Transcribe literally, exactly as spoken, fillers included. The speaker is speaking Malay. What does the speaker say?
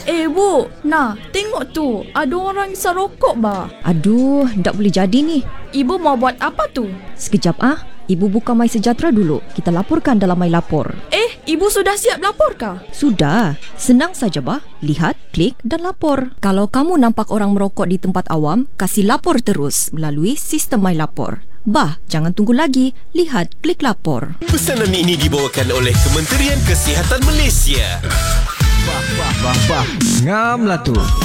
Eh Bu, nah tengok tu, ada orang isap rokok bah. Aduh, tak boleh jadi ni. Ibu mau buat apa tu? Sekejap ah, ibu buka My Sejahtera dulu. Kita laporkan dalam My Lapor. Eh, ibu sudah siap lapor kah? Sudah, senang saja bah. Lihat, klik dan lapor. Kalau kamu nampak orang merokok di tempat awam, kasih lapor terus melalui sistem My Lapor. Bah, jangan tunggu lagi. Lihat, klik lapor. Pesanan ini dibawakan oleh Kementerian Kesihatan Malaysia. Bah, bah, bah, bah. Ngam lah tu.